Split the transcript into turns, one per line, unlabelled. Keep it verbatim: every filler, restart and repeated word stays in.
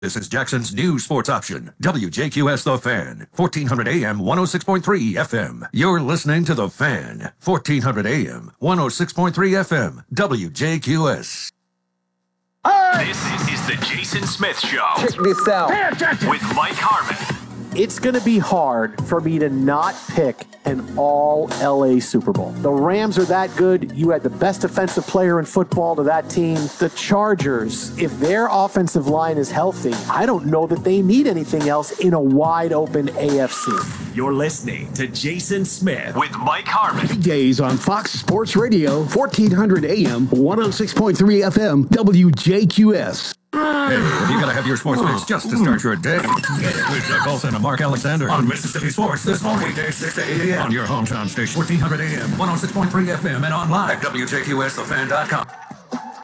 This is Jackson's new sports option, W J Q S The Fan, fourteen hundred A M, one oh six point three F M. You're listening to The Fan, fourteen hundred A M, one oh six point three F M, W J Q S.
This is the Jason Smith Show.
Check this out.
With Mike Harmon.
It's going to be hard for me to not pick an all-L A Super Bowl. The Rams are that good. You had the best defensive player in football to that team. The Chargers, if their offensive line is healthy, I don't know that they need anything else in a wide-open A F C.
You're listening to Jason Smith with Mike Harmon.
Weekdays on Fox Sports Radio, fourteen hundred A M, one oh six point three F M, W J Q S.
Hey, you gotta have your sports fix just to start your day. Get it with Doug Olson and Mark Alexander on Mississippi Sports this morning, weekday six to eight A M on your hometown station, fourteen hundred A M, one oh six point three F M, and online at W J Q S the fan dot com.